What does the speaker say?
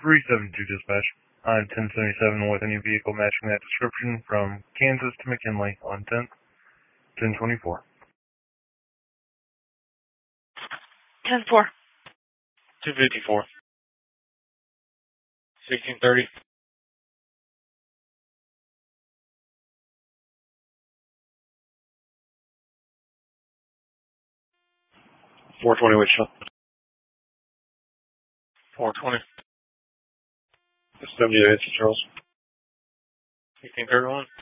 372 dispatch. On 1077 with any vehicle matching that description from Kansas to McKinley on 10th, 1024. 10-4. 254. 1630. 420 Wichita. 420. 78 Charles. 1631.